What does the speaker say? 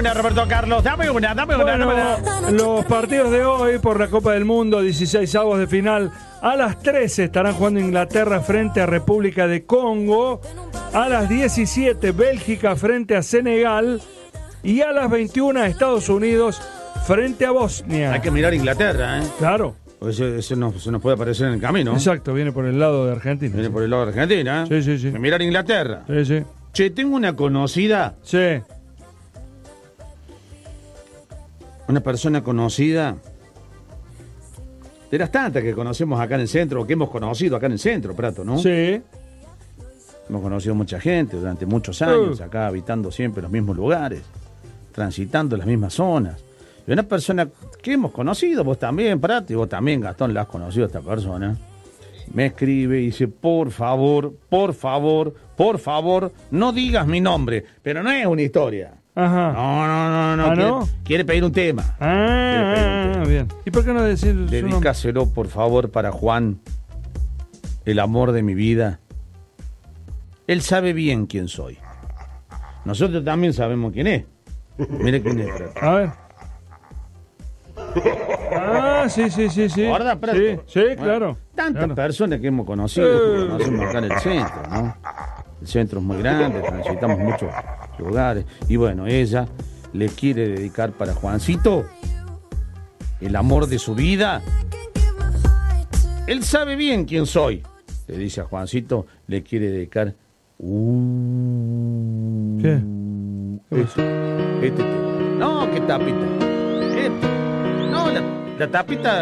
una, Roberto Carlos. Dame una. Los partidos de hoy por la Copa del Mundo, 16avos de final. A las 13 estarán jugando Inglaterra frente a República de Congo. A las 17, Bélgica frente a Senegal. Y a las 21, Estados Unidos frente a Bosnia. Hay que mirar Inglaterra, ¿eh? Claro. Porque eso nos puede aparecer en el camino. Exacto, viene por el lado de Argentina. Viene por el lado de Argentina, ¿eh? Sí. Hay que mirar Inglaterra. Sí. Che, tengo una conocida. Sí. Una persona conocida. De las tantas que conocemos acá en el centro, o que hemos conocido acá en el centro, Prato, ¿no? Sí. Hemos conocido mucha gente durante muchos años, acá habitando siempre los mismos lugares, transitando las mismas zonas. Y una persona que hemos conocido, vos también, Prato, y vos también, Gastón, la has conocido a esta persona. Me escribe y dice, por favor, no digas mi nombre. Pero no es una historia. Ajá. No. ¿No? Quiere pedir un tema. Bien. ¿Y por qué no decir su nombre? Dedícaselo, por favor, para Juan, el amor de mi vida. Él sabe bien quién soy. Nosotros también sabemos quién es. Mire quién es. A ver. Sí. ¿Guarda, Prato? Sí, claro. Tantas personas que hemos conocido, que conocemos acá en el centro, ¿no? El centro es muy grande, transitamos muchos lugares. Y bueno, ella le quiere dedicar para Juancito el amor de su vida. Él sabe bien quién soy. Le dice a Juancito, le quiere dedicar. ¿Qué? No, ¿qué tapita? No, la tapita